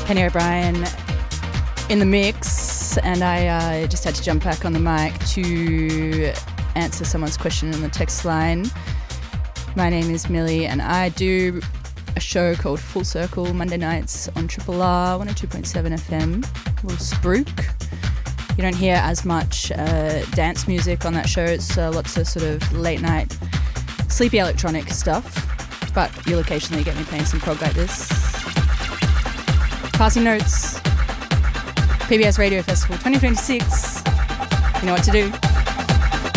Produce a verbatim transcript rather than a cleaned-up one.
Penny O'Brien in the mix, and I uh, just had to jump back on the mic to answer someone's question in the text line. My name is Millie, and I do a show called Full Circle Monday nights on Triple R one oh two point seven F M, a little spruik. You don't hear as much uh, dance music on that show. It's uh, lots of sort of late night sleepy electronic stuff, but you'll occasionally get me playing some prog like this. Passing notes, P B S Radio Festival twenty twenty-six. You know what to do.